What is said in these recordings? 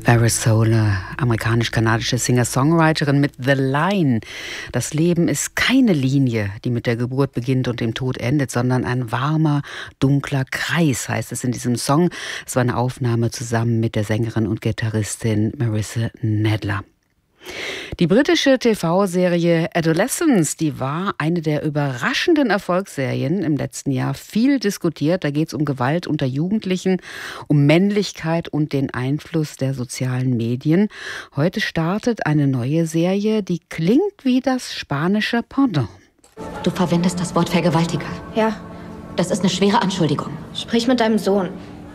Paris Solar, amerikanisch-kanadische Singer-Songwriterin mit The Line. Das Leben ist keine Linie, die mit der Geburt beginnt und im Tod endet, sondern ein warmer, dunkler Kreis, heißt es in diesem Song. Es war eine Aufnahme zusammen mit der Sängerin und Gitarristin Marissa Nadler. Die britische TV-Serie Adolescence, die war eine der überraschenden Erfolgsserien im letzten Jahr. Viel diskutiert, da geht es um Gewalt unter Jugendlichen, um Männlichkeit und den Einfluss der sozialen Medien. Heute startet eine neue Serie, die klingt wie das spanische Pendant. Du verwendest das Wort Vergewaltiger. Ja. Das ist eine schwere Anschuldigung. Sprich mit deinem Sohn.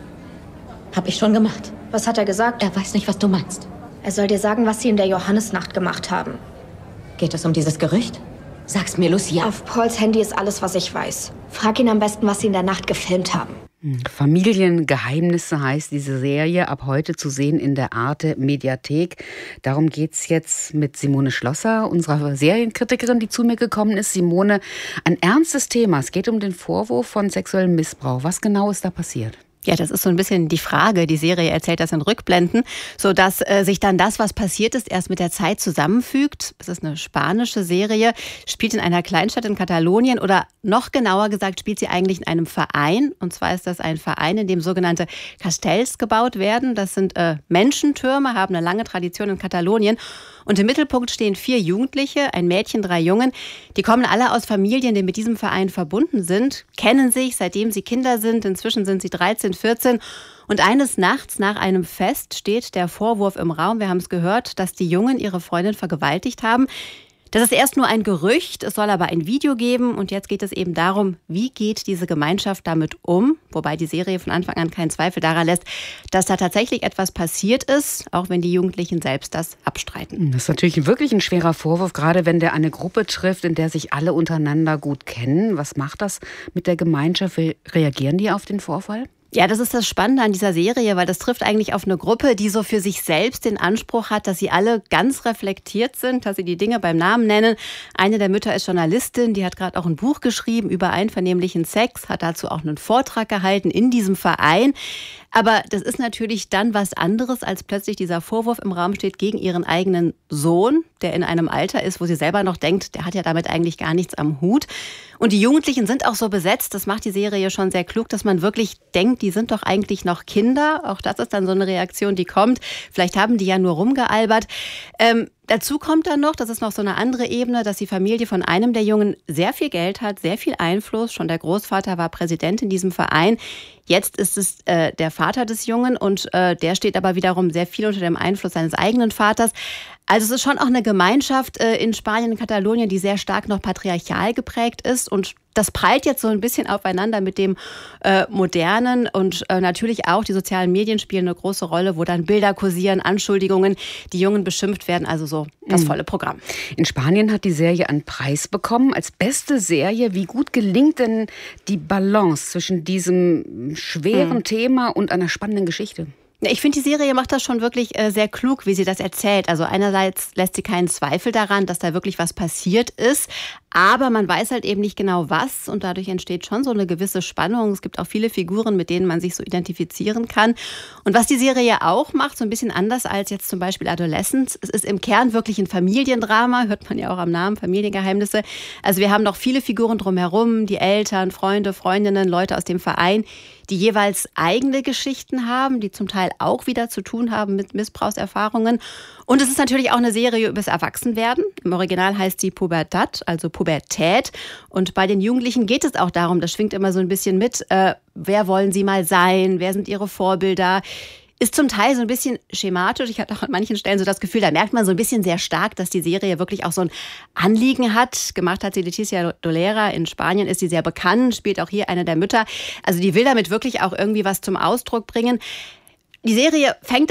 Hab ich schon gemacht. Was hat er gesagt? Er weiß nicht, was du meinst. Er soll dir sagen, was sie in der Johannisnacht gemacht haben. Geht es um dieses Gerücht? Sag's mir, Lucia. Auf Pauls Handy ist alles, was ich weiß. Frag ihn am besten, was sie in der Nacht gefilmt haben. Familiengeheimnisse heißt diese Serie, ab heute zu sehen in der Arte Mediathek. Darum geht's jetzt mit Simone Schlosser, unserer Serienkritikerin, die zu mir gekommen ist. Simone, ein ernstes Thema. Es geht um den Vorwurf von sexuellem Missbrauch. Was genau ist da passiert? Ja, das ist so ein bisschen die Frage. Die Serie erzählt das in Rückblenden, sodass sich dann das, was passiert ist, erst mit der Zeit zusammenfügt. Es ist eine spanische Serie, spielt in einer Kleinstadt in Katalonien oder noch genauer gesagt spielt sie eigentlich in einem Verein. Und zwar ist das ein Verein, in dem sogenannte Castells gebaut werden. Das sind Menschentürme, haben eine lange Tradition in Katalonien. Und im Mittelpunkt stehen 4 Jugendliche, ein Mädchen, 3 Jungen. Die kommen alle aus Familien, die mit diesem Verein verbunden sind, kennen sich, seitdem sie Kinder sind. Inzwischen sind sie 13, 14. Und eines Nachts nach einem Fest steht der Vorwurf im Raum, wir haben es gehört, dass die Jungen ihre Freundin vergewaltigt haben. Das ist erst nur ein Gerücht, es soll aber ein Video geben und jetzt geht es eben darum, wie geht diese Gemeinschaft damit um, wobei die Serie von Anfang an keinen Zweifel daran lässt, dass da tatsächlich etwas passiert ist, auch wenn die Jugendlichen selbst das abstreiten. Das ist natürlich wirklich ein schwerer Vorwurf, gerade wenn der eine Gruppe trifft, in der sich alle untereinander gut kennen. Was macht das mit der Gemeinschaft? Wie reagieren die auf den Vorfall? Ja, das ist das Spannende an dieser Serie, weil das trifft eigentlich auf eine Gruppe, die so für sich selbst den Anspruch hat, dass sie alle ganz reflektiert sind, dass sie die Dinge beim Namen nennen. Eine der Mütter ist Journalistin, die hat gerade auch ein Buch geschrieben über einvernehmlichen Sex, hat dazu auch einen Vortrag gehalten in diesem Verein. Aber das ist natürlich dann was anderes, als plötzlich dieser Vorwurf im Raum steht gegen ihren eigenen Sohn, der in einem Alter ist, wo sie selber noch denkt, der hat ja damit eigentlich gar nichts am Hut. Und die Jugendlichen sind auch so besetzt, das macht die Serie schon sehr klug, dass man wirklich denkt, die sind doch eigentlich noch Kinder. Auch das ist dann so eine Reaktion, die kommt. Vielleicht haben die ja nur rumgealbert. Dazu kommt dann noch, das ist noch so eine andere Ebene, dass die Familie von einem der Jungen sehr viel Geld hat, sehr viel Einfluss. Schon der Großvater war Präsident in diesem Verein. Jetzt ist es der Vater des Jungen und der steht aber wiederum sehr viel unter dem Einfluss seines eigenen Vaters. Also es ist schon auch eine Gemeinschaft in Spanien, in Katalonien, die sehr stark noch patriarchal geprägt ist und das prallt jetzt so ein bisschen aufeinander mit dem Modernen und natürlich auch die sozialen Medien spielen eine große Rolle, wo dann Bilder kursieren, Anschuldigungen, die Jungen beschimpft werden, also so das volle Programm. In Spanien hat die Serie einen Preis bekommen als beste Serie. Wie gut gelingt denn die Balance zwischen diesem schweren Thema und einer spannenden Geschichte? Ich finde, die Serie macht das schon wirklich sehr klug, wie sie das erzählt. Also einerseits lässt sie keinen Zweifel daran, dass da wirklich was passiert ist, aber man weiß halt eben nicht genau was und dadurch entsteht schon so eine gewisse Spannung. Es gibt auch viele Figuren, mit denen man sich so identifizieren kann. Und was die Serie auch macht, so ein bisschen anders als jetzt zum Beispiel Adolescence, es ist im Kern wirklich ein Familiendrama, hört man ja auch am Namen, Familiengeheimnisse. Also wir haben noch viele Figuren drumherum, die Eltern, Freunde, Freundinnen, Leute aus dem Verein, die jeweils eigene Geschichten haben, die zum Teil auch wieder zu tun haben mit Missbrauchserfahrungen. Und es ist natürlich auch eine Serie über das Erwachsenwerden. Im Original heißt sie Pubertad, also Pubertät. Und bei den Jugendlichen geht es auch darum, das schwingt immer so ein bisschen mit, wer wollen sie mal sein, wer sind ihre Vorbilder. Ist zum Teil so ein bisschen schematisch. Ich hatte auch an manchen Stellen so das Gefühl, da merkt man so ein bisschen sehr stark, dass die Serie wirklich auch so ein Anliegen hat. Gemacht hat sie Leticia Dolera. In Spanien ist sie sehr bekannt, spielt auch hier eine der Mütter. Also die will damit wirklich auch irgendwie was zum Ausdruck bringen. Die Serie fängt